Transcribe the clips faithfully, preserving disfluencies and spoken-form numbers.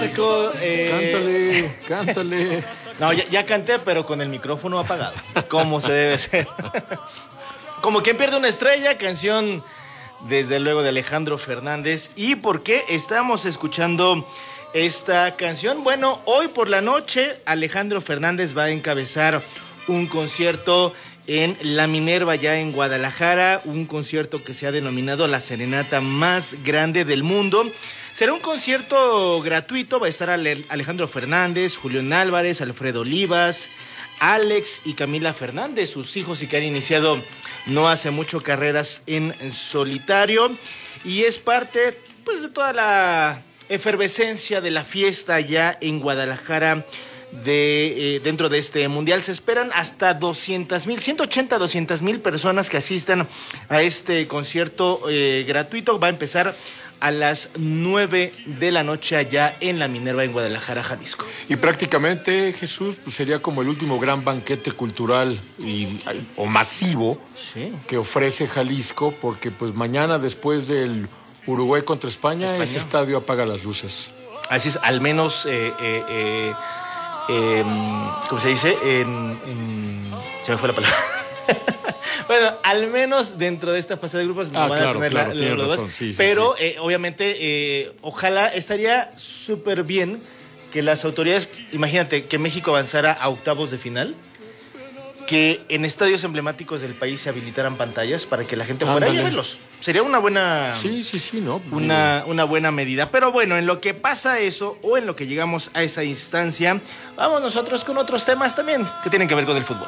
Marco, eh... Cántale, cántale. No, ya, ya canté, pero con el micrófono apagado, como se debe ser. Como quien pierde una estrella, canción desde luego de Alejandro Fernández. ¿Y por qué estamos escuchando esta canción? Bueno, hoy por la noche Alejandro Fernández va a encabezar un concierto en La Minerva, ya en Guadalajara, un concierto que se ha denominado la serenata más grande del mundo. Será un concierto gratuito, va a estar Alejandro Fernández, Julián Álvarez, Alfredo Olivas, Alex y Camila Fernández, sus hijos, y que han iniciado no hace mucho carreras en solitario, y es parte pues de toda la efervescencia de la fiesta ya en Guadalajara. De, eh, dentro de este mundial se esperan hasta doscientas mil, ciento ochenta a doscientas mil personas que asistan a este concierto eh, gratuito. Va a empezar a las nueve de la noche allá en La Minerva, en Guadalajara, Jalisco. Y prácticamente, Jesús, pues sería como el último gran banquete cultural y, o masivo, ¿sí?, que ofrece Jalisco, porque pues mañana, después del Uruguay contra España, España. ese estadio apaga las luces. Así es, al menos... Eh, eh, eh, Eh, ¿cómo se dice? En, en... Se me fue la palabra. Bueno, al menos dentro de esta fase de grupos ah, van claro, a tener claro, la, los razón. dos. Sí, sí, pero sí. Eh, obviamente, eh, ojalá, estaría súper bien que las autoridades, imagínate que México avanzara a octavos de final, que en estadios emblemáticos del país se habilitaran pantallas para que la gente fuera a verlos. Sería una buena... Sí, sí, sí, ¿no? Una, una buena medida. Pero bueno, en lo que pasa eso, o en lo que llegamos a esa instancia, vamos nosotros con otros temas también que tienen que ver con el fútbol.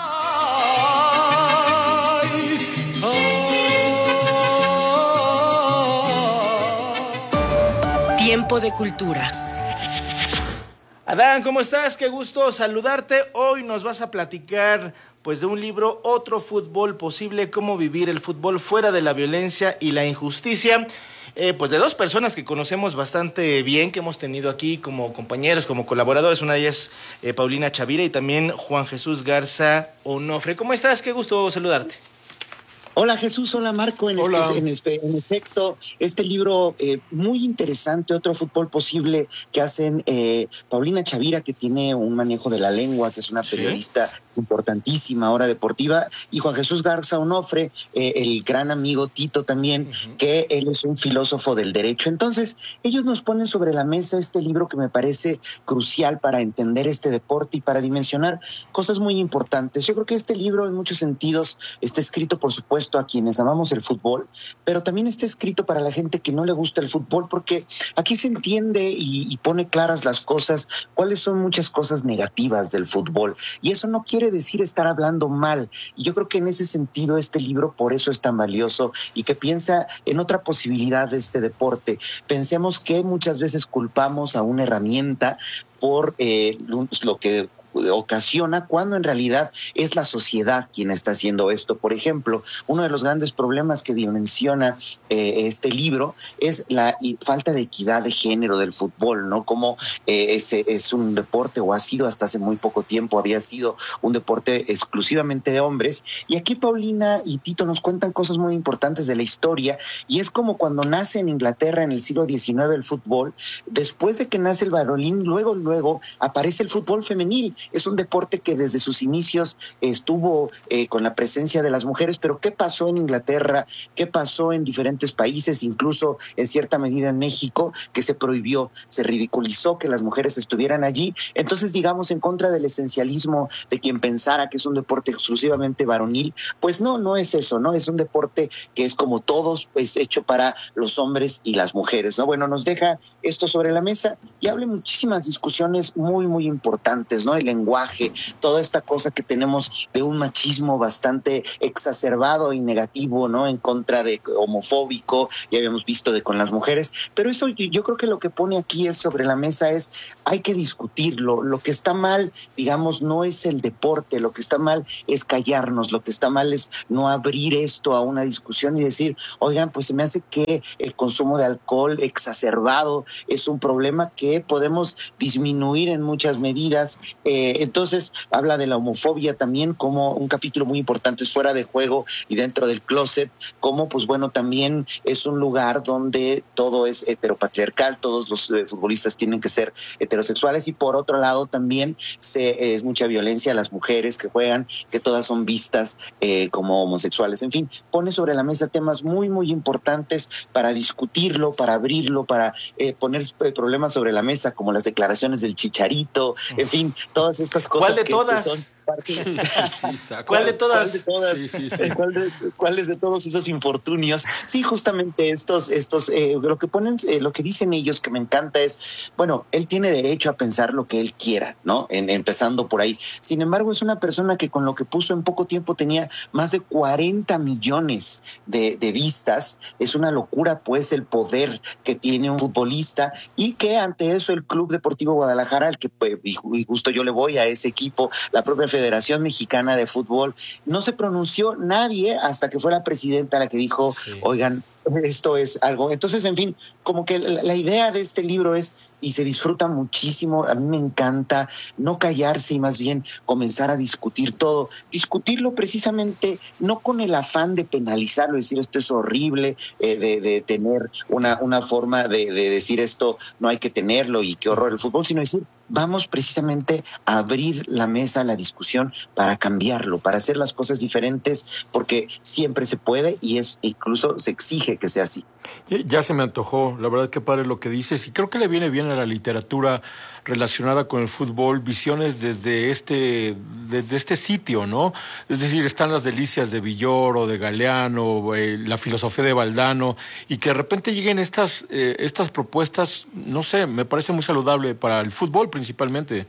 Tiempo de cultura. Adán, ¿cómo estás? Qué gusto saludarte. Hoy nos vas a platicar pues de un libro, Otro Fútbol Posible, cómo vivir el fútbol fuera de la violencia y la injusticia. Eh, pues de dos personas que conocemos bastante bien, que hemos tenido aquí como compañeros, como colaboradores. Una de ellas, eh, Paulina Chavira, y también Juan Jesús Garza Onofre. ¿Cómo estás? Qué gusto saludarte. Hola Jesús, hola Marco. En, hola. Espe- en, espe- en efecto, este libro eh, muy interesante, Otro Fútbol Posible, que hacen eh, Paulina Chavira, que tiene un manejo de la lengua, que es una periodista ¿sí? importantísima, ahora deportiva, y Juan Jesús Garza Onofre, eh, el gran amigo Tito también, uh-huh. que él es un filósofo del derecho. Entonces, ellos nos ponen sobre la mesa este libro que me parece crucial para entender este deporte y para dimensionar cosas muy importantes. Yo creo que este libro, en muchos sentidos, está escrito, por supuesto, a quienes amamos el fútbol, pero también está escrito para la gente que no le gusta el fútbol, porque aquí se entiende y, y pone claras las cosas, cuáles son muchas cosas negativas del fútbol, y eso no quiere decir estar hablando mal, y yo creo que en ese sentido este libro por eso es tan valioso, y que piensa en otra posibilidad de este deporte. Pensemos que muchas veces culpamos a una herramienta por eh, lo que ocasiona, cuando en realidad es la sociedad quien está haciendo esto. Por ejemplo, uno de los grandes problemas que dimensiona eh, este libro es la falta de equidad de género del fútbol, ¿no? Como eh, ese es un deporte, o ha sido hasta hace muy poco tiempo, había sido un deporte exclusivamente de hombres. Y aquí Paulina y Tito nos cuentan cosas muy importantes de la historia, y es como cuando nace en Inglaterra en el siglo diecinueve el fútbol, después de que nace el varonil, luego, luego aparece el fútbol femenil. Es un deporte que desde sus inicios estuvo eh, con la presencia de las mujeres, pero ¿qué pasó en Inglaterra? ¿Qué pasó en diferentes países? Incluso en cierta medida en México, que se prohibió, se ridiculizó que las mujeres estuvieran allí. Entonces, digamos, en contra del esencialismo de quien pensara que es un deporte exclusivamente varonil, pues no, no es eso, ¿no? Es un deporte que es como todos, pues hecho para los hombres y las mujeres, ¿no? Bueno, nos deja esto sobre la mesa y abre muchísimas discusiones muy, muy importantes, ¿no? El lenguaje, toda esta cosa que tenemos de un machismo bastante exacerbado y negativo, ¿no? En contra de homofóbico, ya habíamos visto de con las mujeres, pero eso yo creo que lo que pone aquí es sobre la mesa es, hay que discutirlo. Lo que está mal, digamos, no es el deporte, lo que está mal es callarnos, lo que está mal es no abrir esto a una discusión y decir, oigan, pues se me hace que el consumo de alcohol exacerbado es un problema que podemos disminuir en muchas medidas, eh, Eh, entonces habla de la homofobia también como un capítulo muy importante, es fuera de juego y dentro del closet, como pues bueno, también es un lugar donde todo es heteropatriarcal, todos los eh, futbolistas tienen que ser heterosexuales, y por otro lado también se, es mucha violencia a las mujeres que juegan, que todas son vistas eh, como homosexuales. En fin, pone sobre la mesa temas muy, muy importantes para discutirlo, para abrirlo, para eh, poner problemas sobre la mesa, como las declaraciones del Chicharito, en fin, todas estas cosas. ¿Cuál de que, todas? que son parte... Sí, sí, sí, ¿Cuál de todas? ¿Cuál de todas? Sí, sí, sí. ¿Cuál de, ¿Cuáles de todos esos infortunios? Sí, justamente estos, estos, eh, lo que ponen, eh, lo que dicen ellos que me encanta es, bueno, él tiene derecho a pensar lo que él quiera, ¿no? En, empezando por ahí. Sin embargo, es una persona que con lo que puso en poco tiempo tenía más de cuarenta millones de, de vistas. Es una locura, pues, el poder que tiene un futbolista, y que ante eso el Club Deportivo Guadalajara, al que pues, y justo yo le voy a ese equipo, la propia Federación Mexicana de Fútbol, no se pronunció nadie hasta que fue la presidenta la que dijo, sí, oigan, esto es algo. Entonces, en fin, como que la, la idea de este libro es, y se disfruta muchísimo, a mí me encanta no callarse y más bien comenzar a discutir todo, discutirlo precisamente no con el afán de penalizarlo, decir esto es horrible, eh, de, de tener una, una forma de, de decir esto no hay que tenerlo y qué horror el fútbol, sino decir, vamos precisamente a abrir la mesa, la discusión para cambiarlo, para hacer las cosas diferentes, porque siempre se puede y es incluso se exige que sea así. Ya, ya se me antojó, la verdad que padre lo que dices, y creo que le viene bien a la literatura relacionada con el fútbol, visiones desde este, desde este sitio, ¿no? Es decir, están las delicias de Villoro, de Galeano, eh, la filosofía de Valdano, y que de repente lleguen estas, eh, estas propuestas, no sé, me parece muy saludable para el fútbol principalmente.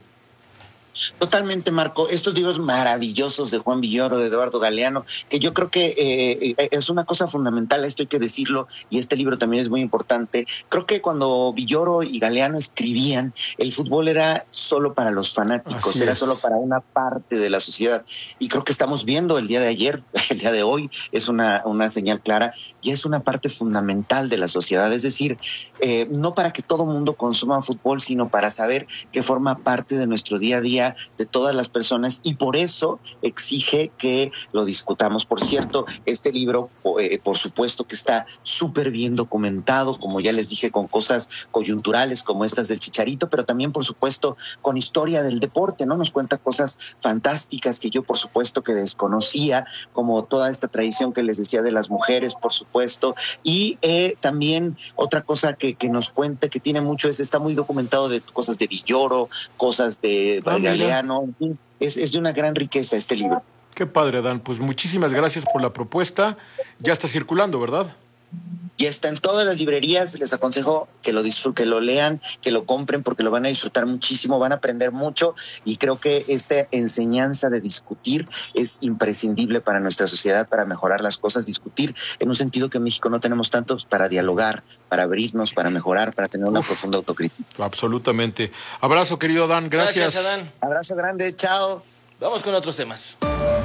Totalmente, Marco. Estos libros maravillosos de Juan Villoro, de Eduardo Galeano, que yo creo que eh, es una cosa fundamental, esto hay que decirlo, y este libro también es muy importante. Creo que cuando Villoro y Galeano escribían, el fútbol era solo para los fanáticos, Así era es. solo para una parte de la sociedad. Y creo que estamos viendo el día de ayer, el día de hoy, es una, una señal clara, y es una parte fundamental de la sociedad. Es decir, eh, no para que todo mundo consuma fútbol, sino para saber que forma parte de nuestro día a día, de todas las personas, y por eso exige que lo discutamos. Por cierto, este libro, eh, por supuesto que está súper bien documentado, como ya les dije, con cosas coyunturales como estas del Chicharito, pero también, por supuesto, con historia del deporte, ¿no? Nos cuenta cosas fantásticas que yo, por supuesto, que desconocía, como toda esta tradición que les decía de las mujeres, por supuesto, y eh, también otra cosa que, que nos cuenta, que tiene mucho, es, está muy documentado de cosas de Villoro, cosas de Ah, Galeano, en fin, es, es de una gran riqueza este libro. Qué padre, Dan. Pues muchísimas gracias por la propuesta. Ya está circulando, ¿verdad? Ya está en todas las librerías, les aconsejo que lo disfruten, que lo lean, que lo compren, porque lo van a disfrutar muchísimo, van a aprender mucho, y creo que esta enseñanza de discutir es imprescindible para nuestra sociedad, para mejorar las cosas, discutir en un sentido que en México no tenemos tanto, para dialogar, para abrirnos, para mejorar, para tener una Uf, profunda autocrítica. Absolutamente. Abrazo, querido Dan, gracias. Gracias, Adán. Abrazo grande, chao. Vamos con otros temas.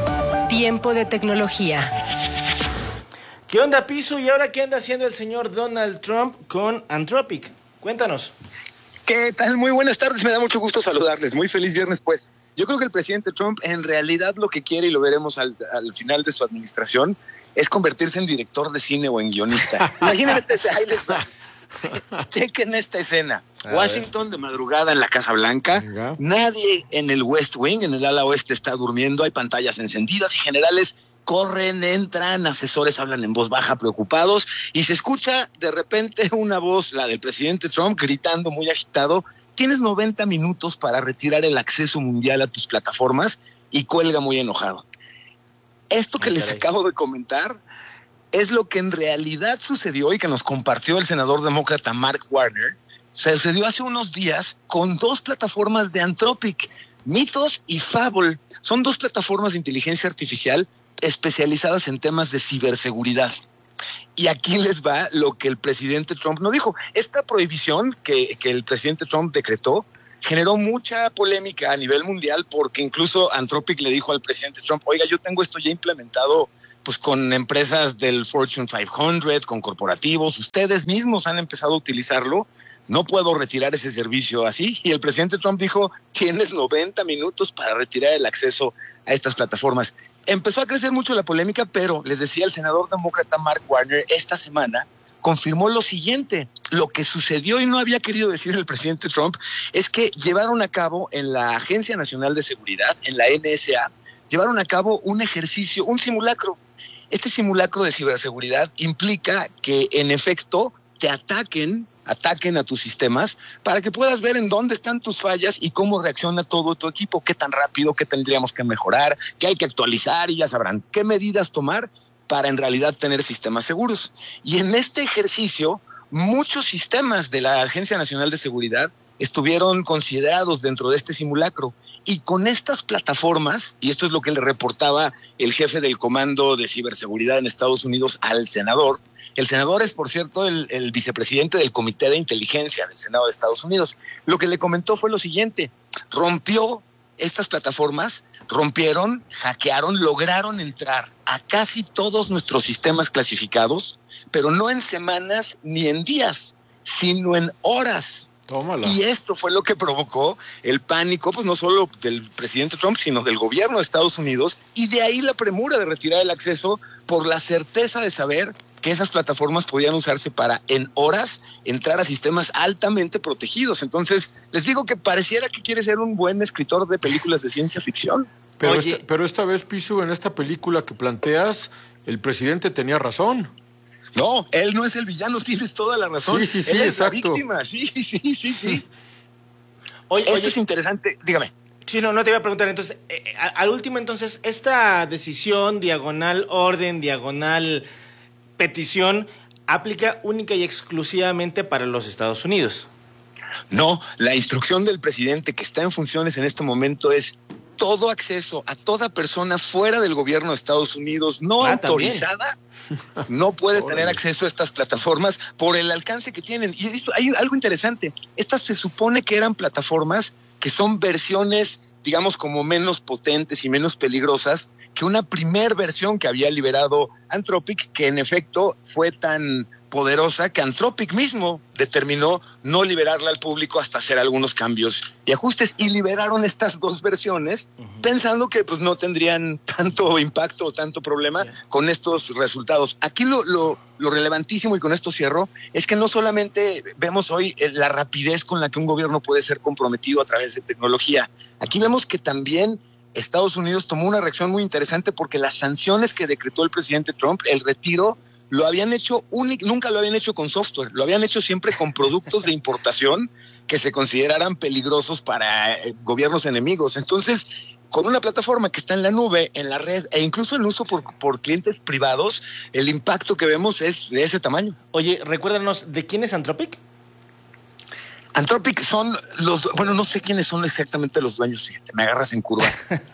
Tiempo de tecnología. ¿Qué onda, Piso? ¿Y ahora qué anda haciendo el señor Donald Trump con Anthropic? Cuéntanos. ¿Qué tal? Muy buenas tardes, me da mucho gusto saludarles. Muy feliz viernes, pues. Yo creo que el presidente Trump en realidad lo que quiere, y lo veremos al, al final de su administración, es convertirse en director de cine o en guionista. Imagínate, ahí les va. Chequen esta escena. A Washington ver. de madrugada en la Casa Blanca. Venga. Nadie en el West Wing, en el ala oeste, está durmiendo. Hay pantallas encendidas y generales corren, entran, asesores hablan en voz baja preocupados, y se escucha de repente una voz, la del presidente Trump, gritando muy agitado: tienes noventa minutos para retirar el acceso mundial a tus plataformas, y cuelga muy enojado. Esto que Ay, les caray. acabo de comentar es lo que en realidad sucedió y que nos compartió el senador demócrata Mark Warner. Se sucedió hace unos días con dos plataformas de Anthropic, Mythos y Fable. Son dos plataformas de inteligencia artificial especializadas en temas de ciberseguridad. Y aquí les va lo que el presidente Trump no dijo. Esta prohibición que, que el presidente Trump decretó generó mucha polémica a nivel mundial, porque incluso Anthropic le dijo al presidente Trump: oiga, yo tengo esto ya implementado pues con empresas del Fortune quinientos, con corporativos, ustedes mismos han empezado a utilizarlo, no puedo retirar ese servicio así. Y el presidente Trump dijo, tienes noventa minutos para retirar el acceso a estas plataformas. Empezó a crecer mucho la polémica, pero les decía, el senador demócrata Mark Warner esta semana confirmó lo siguiente: lo que sucedió y no había querido decir el presidente Trump es que llevaron a cabo en la Agencia Nacional de Seguridad, en la N S A, llevaron a cabo un ejercicio, un simulacro. Este simulacro de ciberseguridad implica que en efecto te ataquen, ataquen a tus sistemas para que puedas ver en dónde están tus fallas y cómo reacciona todo tu equipo, qué tan rápido, qué tendríamos que mejorar, qué hay que actualizar, y ya sabrán qué medidas tomar para en realidad tener sistemas seguros. Y en este ejercicio, muchos sistemas de la Agencia Nacional de Seguridad estuvieron considerados dentro de este simulacro. Y con estas plataformas, y esto es lo que le reportaba el jefe del Comando de Ciberseguridad en Estados Unidos al senador. El senador es, por cierto, el, el vicepresidente del Comité de Inteligencia del Senado de Estados Unidos. Lo que le comentó fue lo siguiente: rompió estas plataformas, rompieron, hackearon, lograron entrar a casi todos nuestros sistemas clasificados, pero no en semanas ni en días, sino en horas. Tómala. Y esto fue lo que provocó el pánico, pues no solo del presidente Trump, sino del gobierno de Estados Unidos, y de ahí la premura de retirar el acceso por la certeza de saber que esas plataformas podían usarse para, en horas, entrar a sistemas altamente protegidos. Entonces, les digo que pareciera que quiere ser un buen escritor de películas de ciencia ficción. Pero, Oye, esta, pero esta vez, Pisu, en esta película que planteas, el presidente tenía razón. No, él no es el villano, tienes toda la razón. Sí, sí, sí, él es exacto. la víctima, sí, sí, sí, sí. Oye, Esto oye, es interesante, dígame. sí, no, no te iba a preguntar. Entonces, eh, eh, al último, entonces, esta decisión, diagonal orden, diagonal petición, aplica única y exclusivamente para los Estados Unidos. No, la instrucción del presidente que está en funciones en este momento es todo acceso a toda persona fuera del gobierno de Estados Unidos no Ah, autorizada no puede tener acceso a estas plataformas por el alcance que tienen. Y esto, hay algo interesante: estas se supone que eran plataformas que son versiones, digamos, como menos potentes y menos peligrosas que una primer versión que había liberado Anthropic, que en efecto fue tan poderosa que Anthropic mismo determinó no liberarla al público hasta hacer algunos cambios y ajustes, y liberaron estas dos versiones uh-huh. pensando que pues no tendrían tanto impacto o tanto problema yeah. con estos resultados. Aquí lo, lo, lo relevantísimo, y con esto cierro, es que no solamente vemos hoy la rapidez con la que un gobierno puede ser comprometido a través de tecnología, aquí vemos que también Estados Unidos tomó una reacción muy interesante, porque las sanciones que decretó el presidente Trump, el retiro, lo habían hecho únic, nunca lo habían hecho con software, lo habían hecho siempre con productos de importación que se consideraran peligrosos para eh, gobiernos enemigos. Entonces, con una plataforma que está en la nube, en la red, e incluso en uso por, por clientes privados, el impacto que vemos es de ese tamaño. Oye, recuérdanos, ¿de quién es Anthropic? Anthropic son los, bueno, no sé quiénes son exactamente los dueños, fíjate, me agarras en curva.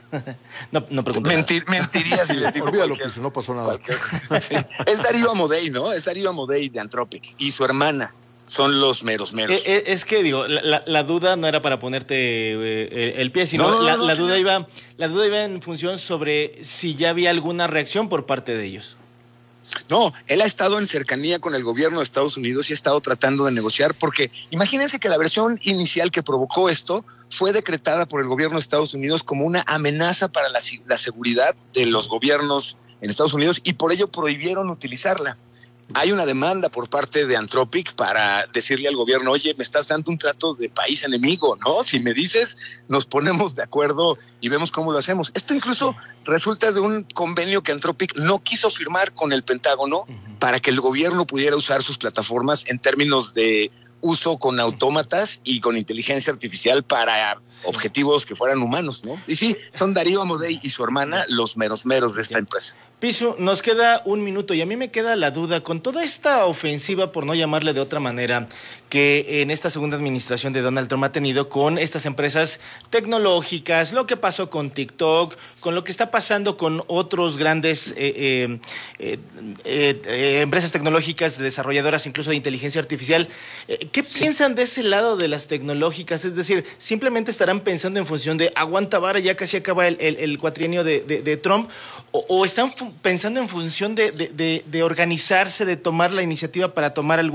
no, no pregunto. Mentir, mentiría si les digo. Olvídalo, que no pasó nada. Sí. Es Darío Amodei, ¿no? Es Darío Amodei de Anthropic, y su hermana son los meros meros. Eh, es que digo, la, la, la duda no era para ponerte eh, el pie, sino no, no, la, no, la no, duda no. iba, la duda iba en función sobre si ya había alguna reacción por parte de ellos. No, él ha estado en cercanía con el gobierno de Estados Unidos y ha estado tratando de negociar, porque imagínense que la versión inicial que provocó esto fue decretada por el gobierno de Estados Unidos como una amenaza para la, la seguridad de los gobiernos en Estados Unidos, y por ello prohibieron utilizarla. Hay una demanda por parte de Anthropic para decirle al gobierno: oye, me estás dando un trato de país enemigo, ¿no? Si me dices, nos ponemos de acuerdo y vemos cómo lo hacemos. Esto incluso resulta de un convenio que Anthropic no quiso firmar con el Pentágono uh-huh. para que el gobierno pudiera usar sus plataformas en términos de uso con autómatas y con inteligencia artificial para objetivos que fueran humanos, ¿no? Y sí, son Darío Amodei y su hermana los meros meros de esta empresa. Pisu, nos queda un minuto y a mí me queda la duda, con toda esta ofensiva, por no llamarle de otra manera, que en esta segunda administración de Donald Trump ha tenido con estas empresas tecnológicas, lo que pasó con TikTok, con lo que está pasando con otros grandes eh, eh, eh, eh, empresas tecnológicas, desarrolladoras incluso de inteligencia artificial, eh, ¿qué sí. piensan de ese lado de las tecnológicas? Es decir, ¿simplemente estarán pensando en función de aguanta vara, ya casi acaba el, el, el cuatrienio de, de, de Trump, o, o están pensando en función de, de, de, de organizarse, de tomar la iniciativa para tomar algún